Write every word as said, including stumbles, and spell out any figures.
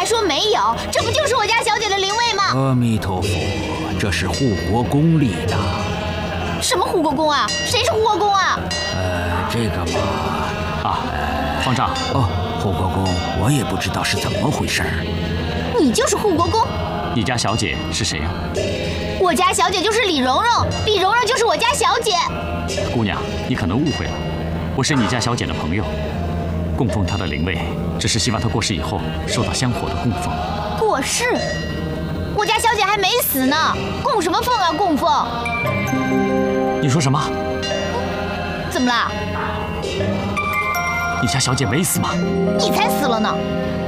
说没有，这不就是我家小姐的灵位吗？ 阿弥陀佛，这是护国公立的。 什么护国公啊？谁是护国公啊？ 呃，这个嘛…… 啊，方丈。 哦，护国公，我也不知道是怎么回事。 你就是护国公？ 你家小姐是谁呀？ 我家小姐就是李蓉蓉，李蓉蓉就是我家小姐。 姑娘，你可能误会了，我是你家小姐的朋友，供奉她的灵位，只是希望她过世以后受到香火的供奉。 过世？我家小姐还没死呢，供什么奉啊？供奉？ 你说什么？ 怎么了？ 你家小姐没死吗？ 你才死了呢！